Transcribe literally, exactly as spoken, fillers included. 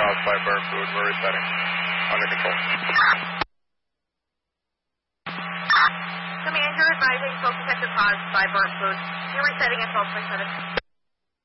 caused by burn fluid. We're resetting. Under control. Commander advising smoke detector caused by burn fluid. You're resetting at twelve point seven.